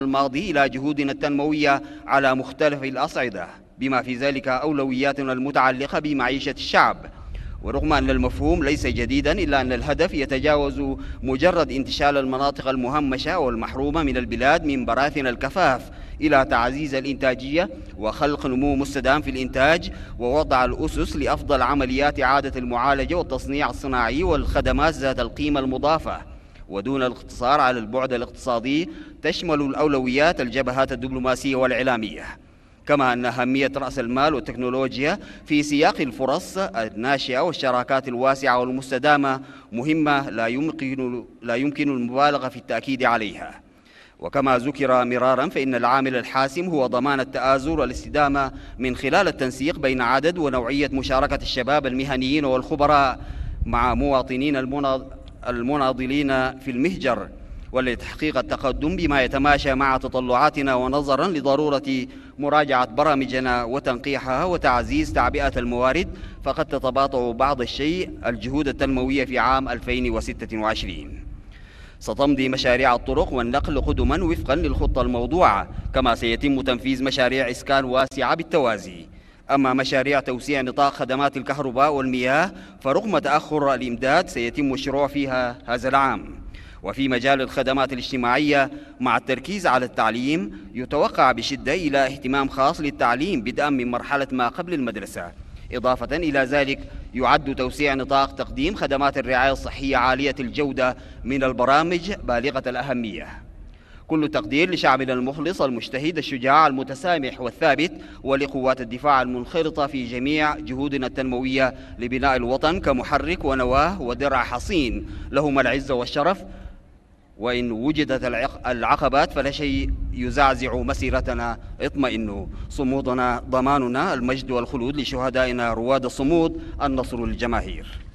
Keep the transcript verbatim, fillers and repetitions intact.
الماضي إلى جهودنا التنموية على مختلف الأصعدة، بما في ذلك أولوياتنا المتعلقة بمعيشة الشعب. ورغم أن المفهوم ليس جديدا، إلا أن الهدف يتجاوز مجرد انتشال المناطق المهمشة والمحرومة من البلاد من براثن الكفاف إلى تعزيز الإنتاجية وخلق نمو مستدام في الإنتاج ووضع الأسس لأفضل عمليات إعادة المعالجة والتصنيع الصناعي والخدمات ذات القيمة المضافة. ودون الاقتصار على البعد الاقتصادي، تشمل الأولويات الجبهات الدبلوماسية والإعلامية، كما أن أهمية رأس المال والتكنولوجيا في سياق الفرص الناشئة والشراكات الواسعة والمستدامة مهمة لا يمكن لا يمكن المبالغة في التأكيد عليها. وكما ذكر مرارا، فإن العامل الحاسم هو ضمان التآزر والاستدامة من خلال التنسيق بين عدد ونوعية مشاركة الشباب المهنيين والخبراء مع مواطنين المناضلين في المهجر، ولتحقيق التقدم بما يتماشى مع تطلعاتنا، ونظرا لضرورة مراجعة برامجنا وتنقيحها وتعزيز تعبئة الموارد، فقد تتباطؤ بعض الشيء الجهود التنموية في عام ألفين وستة وعشرين. ستمضي مشاريع الطرق والنقل قدما وفقا للخطة الموضوعة، كما سيتم تنفيذ مشاريع إسكان واسعة بالتوازي. أما مشاريع توسيع نطاق خدمات الكهرباء والمياه، فرغم تأخر الإمداد سيتم الشروع فيها هذا العام. وفي مجال الخدمات الاجتماعية، مع التركيز على التعليم، يتوقع بشدة إلى اهتمام خاص للتعليم بدءا من مرحلة ما قبل المدرسة. إضافة إلى ذلك، يعد توسيع نطاق تقديم خدمات الرعاية الصحية عالية الجودة من البرامج بالغة الأهمية. كل تقدير لشعبنا المخلص المجتهد الشجاع المتسامح والثابت، ولقوات الدفاع المنخرطة في جميع جهودنا التنموية لبناء الوطن كمحرك ونواة ودرع حصين لهم العزة والشرف. وإن وجدت العقبات فلا شيء يزعزع مسيرتنا. اطمئنوا، صمودنا ضماننا، المجد والخلود لشهدائنا رواد الصمود، النصر للجماهير.